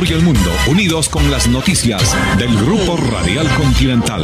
Ecuador y el mundo, unidos con las noticias del Grupo Radial Continental.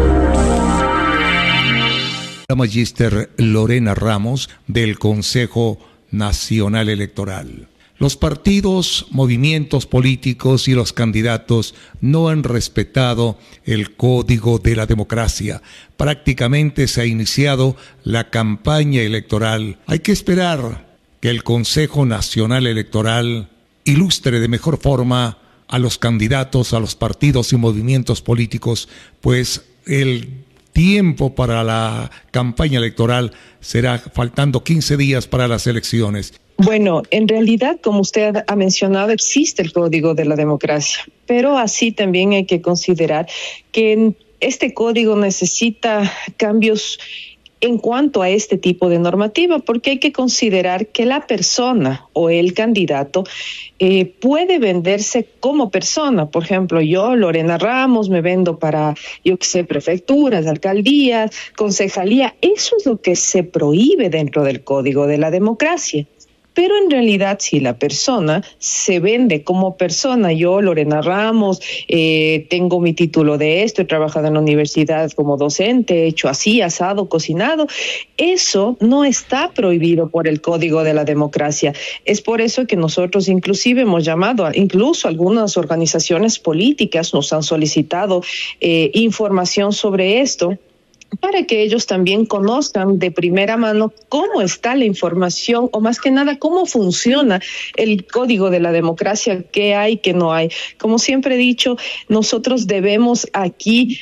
La magíster Lorena Ramos del Consejo Nacional Electoral. Los partidos, movimientos políticos y los candidatos no han respetado el código de la democracia. Prácticamente se ha iniciado la campaña electoral. Hay que esperar que el Consejo Nacional Electoral ilustre de mejor forma a los candidatos, a los partidos y movimientos políticos, pues el tiempo para la campaña electoral será faltando 15 días para las elecciones. Bueno, en realidad, como usted ha mencionado, existe el Código de la Democracia, pero así también hay que considerar que este código necesita cambios en cuanto a este tipo de normativa, porque hay que considerar que la persona o el candidato puede venderse como persona. Por ejemplo, yo, Lorena Ramos, me vendo para, prefecturas, alcaldías, concejalía. Eso es lo que se prohíbe dentro del Código de la Democracia. Pero en realidad, si la persona se vende como persona, yo, Lorena Ramos, tengo mi título de esto, he trabajado en la universidad como docente, he hecho así, asado, cocinado, eso no está prohibido por el Código de la Democracia. Es por eso que nosotros inclusive hemos llamado, incluso algunas organizaciones políticas nos han solicitado información sobre esto, para que ellos también conozcan de primera mano cómo está la información, o más que nada cómo funciona el Código de la Democracia, qué hay, qué no hay. Como siempre he dicho, nosotros debemos aquí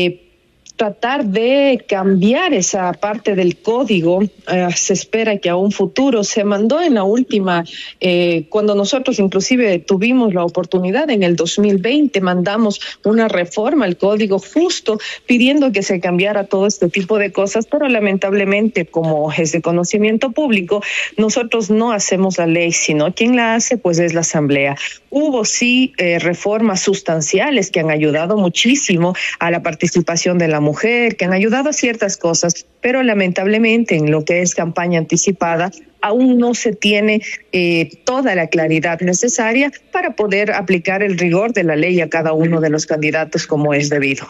tratar de cambiar esa parte del código. Se espera que a un futuro se mandó en la última, cuando nosotros inclusive tuvimos la oportunidad en el 2020, mandamos una reforma al código justo pidiendo que se cambiara todo este tipo de cosas, pero lamentablemente, como es de conocimiento público, nosotros no hacemos la ley, sino quien la hace pues es la Asamblea. Hubo sí reformas sustanciales que han ayudado muchísimo a la participación de la mujer, que han ayudado a ciertas cosas, pero lamentablemente en lo que es campaña anticipada aún no se tiene toda la claridad necesaria para poder aplicar el rigor de la ley a cada uno de los candidatos como es debido.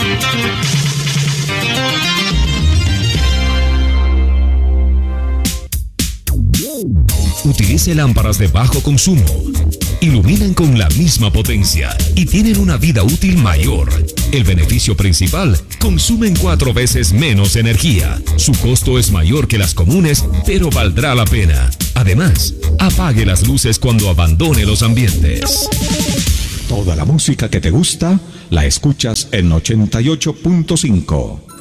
Utilice lámparas de bajo consumo. Iluminan con la misma potencia y tienen una vida útil mayor. El beneficio principal: consumen 4 veces menos energía. Su costo es mayor que las comunes, pero valdrá la pena. Además, apague las luces cuando abandone los ambientes. Toda la música que te gusta la escuchas en 88.5.